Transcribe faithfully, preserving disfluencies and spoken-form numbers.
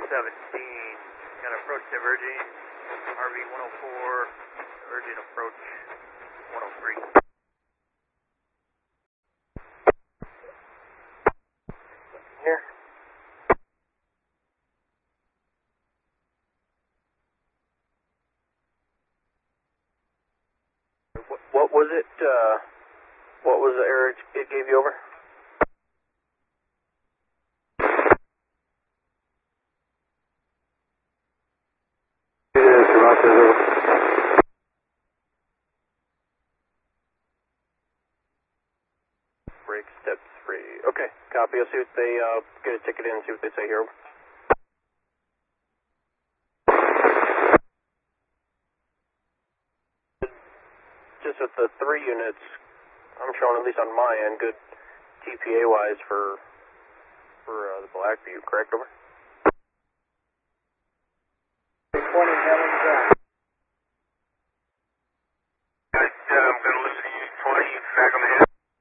seventeen, got approach diverging, R V one oh four, diverging approach one oh three. Here. What, what was it, uh, what was the error it gave you over? It is, Roger, over. Break step three. Okay, copy. I'll see what they, uh, get a ticket in and see what they say here. Just with the three units, I'm showing, at least on my end, good T P A wise for, for, uh, the Blackview, correct, over? twenty, Helen, down. Guys, uh, I'm going to listen to you twenty, back on the head.